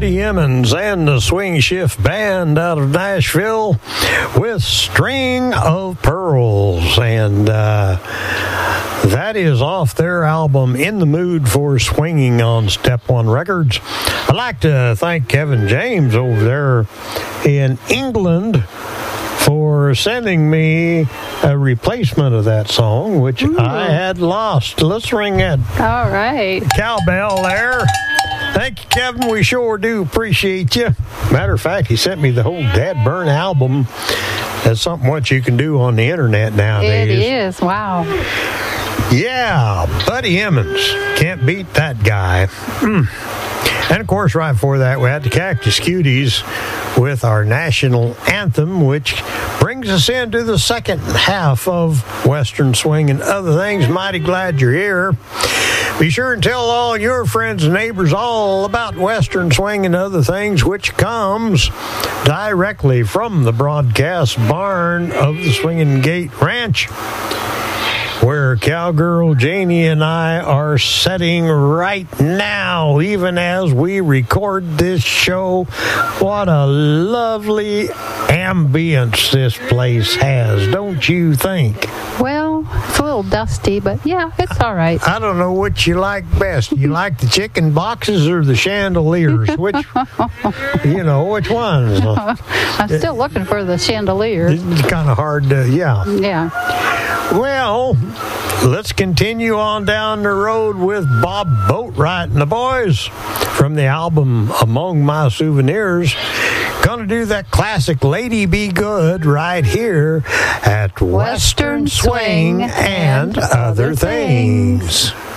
Buddy Emmons and the Swing Shift Band out of Nashville with String of Pearls. And that is off their album In the Mood for Swinging on Step One Records. I'd like to thank Kevin James over there in England for sending me a replacement of that song, which I had lost. Let's ring that all right cowbell there. Thank you, Kevin. We sure do appreciate you. Matter of fact, he sent me the whole Dad Burn album. That's something what you can do on the internet nowadays. It is. Wow. Yeah, Buddy Emmons. Can't beat that guy. And, of course, right before that, we had the Cactus Cuties with our national anthem, which brings us into the second half of Western Swing and Other Things. Mighty glad you're here. Be sure and tell all your friends and neighbors all about Western Swing and Other Things, which comes directly from the broadcast barn of the Swingin' Gate Ranch, where Cowgirl Janie and I are sitting right now, even as we record this show. What a lovely ambience this place has, don't you think? Well, it's a little dusty, but yeah, it's all right. I don't know what you like best. You like the chicken boxes or the chandeliers? Which ones? I'm still looking for the chandelier. It's kind of hard to, yeah. Well, let's continue on down the road with Bob Boatwright and the boys from the album Among My Souvenirs. Gonna do that classic Lady Be Good right here at Western Swing and Other Things.